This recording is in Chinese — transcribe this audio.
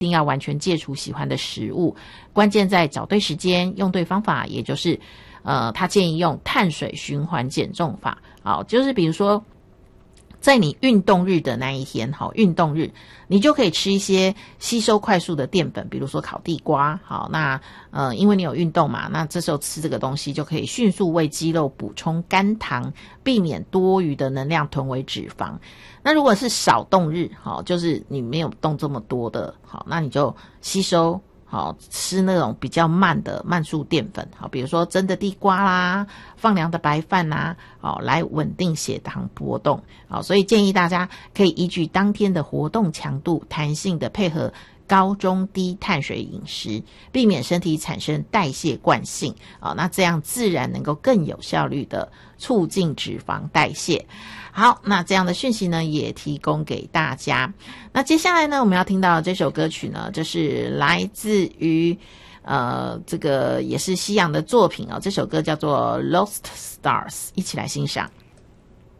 定要完全戒除喜欢的食物，关键在找对时间，用对方法，也就是他建议用碳水循环减重法。好，就是比如说在你运动日的那一天，好，运动日你就可以吃一些吸收快速的淀粉，比如说烤地瓜。好，那因为你有运动嘛，那这时候吃这个东西就可以迅速为肌肉补充肝糖，避免多余的能量囤为脂肪。那如果是少动日，好，就是你没有动这么多的，好，那你就吸收，好，吃那种比较慢的慢速淀粉，好，比如说蒸的地瓜啦，放凉的白饭啦，好，来稳定血糖波动。好，所以建议大家可以依据当天的活动强度，弹性的配合高中低碳水饮食，避免身体产生代谢惯性。那这样自然能够更有效率的促进脂肪代谢。好，那这样的讯息呢也提供给大家。那接下来呢我们要听到这首歌曲呢，这是来自于这个也是西洋的作品哦，这首歌叫做 Lost Stars， 一起来欣赏。